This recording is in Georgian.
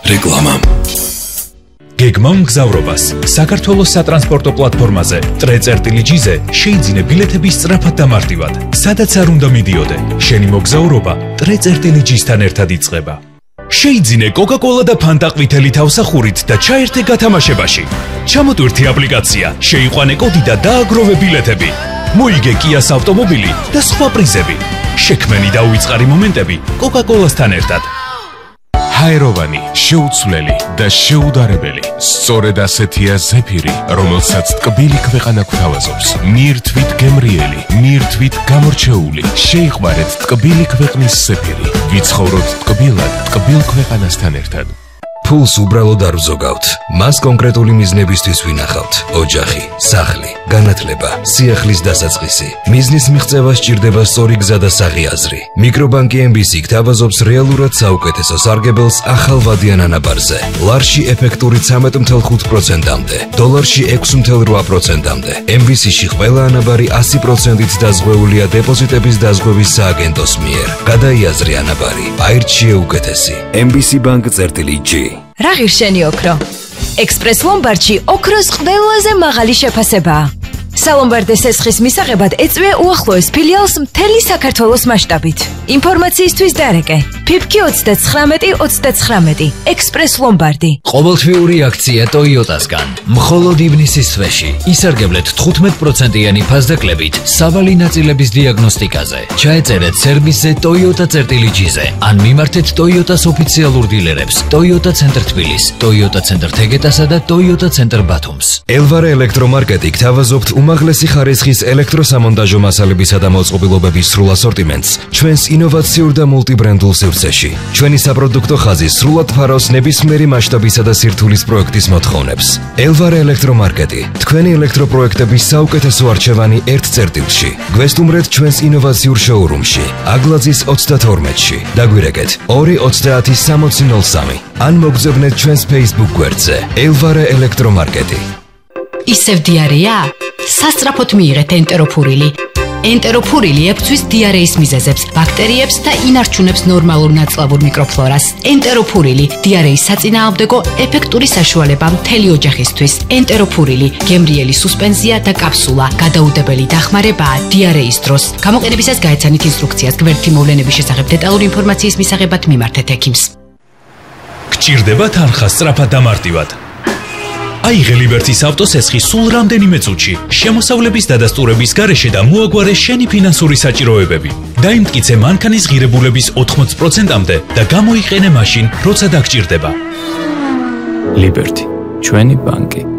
რეკლამა. გეგმავ მგზავრობას საქართველოს სატრანსპორტო პლატფორმაზე ტრე.ჯ-ზე შეიძინე ბილეთები სწრაფად და მარტივად. სადაც არ უნდა მიდიოდე, შენი მოგზაურობა ტრე.ჯ-თან ერთად იწყება. შეიძინე კოკა-კოლა და ფანტა ყვითელი თავსახურით და ჩაერთე გათამაშებაში. ჩამოტვირთი აპლიკაცია, შეიყვანე კოდი და დააგროვე ბილეთები. მოიგე კიას ავტომობილი და სხვა პრიზები. შექმენი და უიწყარი მომენტები კოკა-კოლასთან ერთად. ჰაეროვანი, შეუცვლელი და შეუდარებელი. სწორედ ასეთია ზეფირი, რომელსაც ტკბილი ქვეყანა გვთავაზობს. მიირთვით გემრიელი, მიირთვით გამორჩეული. შეიყვარეთ ტკბილი ქვეყნის ზეფირი. ვიცხოვროთ ტკბილად, ტკბილ ქვეყანასთან ერთად. ფულს უბრალოდ არ ვზოგავთ. მას კონკრეტული მიზნებისთვის ვინახავთ. ოჯახი, სახლი, განათლება, სიახლის დასაწყისი. მიზნის მიღწევა სჭირდება სწორი გზა და საღი მიკრობანკი MBC გთავაზობს რეალურად საუკეთესო სარგებელს ახალვადიან ანაბარზე. ლარში ეფექტური 13.5%-მდე, დოლარში 6.8%-მდე. MBC-ში ყველა ანაბარი 100%-ით დაზღვეულია დეპოზიტების დაზღვევის სააგენტოს მიერ. გადაიაზრე ანაბარი, აირჩიე უკეთესი. MBC Bank-G. რა ღირშენი ოქრო? ექსპრეს ლომბარდში ოქროს ყველაზე მაღალი შეფასებაა. სალომბარდეს ესხის მისაღებად ეწვია უახლოეს ფილიალს მთელი საქართველოს მასშტაბით. ინფორმაციისთვის დარეკე. ფიფკი 39.39. ექსპრეს ლომბარდი. ყოველთვიური აქცია ტოიოტასგან. მხოლოდ ივნისის თვეში ისარგებლეთ 15%-იანი ფასდაკლებით სავალი ნაწილების დიაგნოსტიკაზე. ჩაეწერეთ სერვისზე toyota.gz-ზე ან მიმართეთ ტოიოტას ოფიციალურ დილერებს ტოიოტა ცენტრ თბილის, ტოიოტა ცენტრ თეგეტასა და ტოიოტა ცენტრ ბათუმს. ელვარე ელექტრომარკეტი გთავაზობთ უმაღლესი ხარისხის ელექტროსამონტაჟო მასალებისა და მოწყობილობების სრულ ასორტიმენტს ჩვენს ინოვაციურ და მულტიბრენდულ სივრცეში. ჩვენი საპროდუქტო ხაზი სრულად ფარავს ნებისმიერი მასშტაბისა და სირთულის პროექტის მოთხოვნებს. ელვარე ელექტრომარკეტი, თქვენი ელექტროპროექტების საუკეთესო არჩევანი ერთ წერტილში. გვესტუმრეთ ჩვენს ინოვაციურ შოურუმში, აგლაძის 32-ში. დაგვირეკეთ 230-6003 ან მოგზავნეთ ჩვენს Facebook გვერდზე ელვარე ელექტრომარკეტი. ისევ დიარეა? სასწრაფოდ მიიღეთ ენტეროფურილი. ენტეროფურილი ებწვის დიარეის მიზეზებს, ბაქტერიებს და ინარჩუნებს ნორმალურ ნაწლავურ მიკროფლორას. ენტეროფურილი დიარეის საწინააღმდეგო ეფექტური საშუალება მთელი ოჯახისთვის. ენტეროფურილი გემრიელი სუსპენზია და კაფსულა, გადაუდებელი დახმარებაა დიარეის დროს. გამოყენებისას გაეცანით ინსტრუქციას. გვერდითი მოვლენების შესახებ დეტალური ინფორმაციის მისაღებად მიმართეთ ექიმს. გჭირდება თანხა სწრაფად და მარტივად. აიღე ლიბერტის ავტოსესხი სულ რამდენიმე წუთში, შემოსავლების დადასტურების გარეშე და მოაგვარე შენი ფინანსური საჭიროებები. დაიმტკიცე მანქანის ღირებულების 80%-მდე და გამოიყენე მაშინ, როცა დაგჭირდება. ლიბერტი, ჩვენი ბანკი.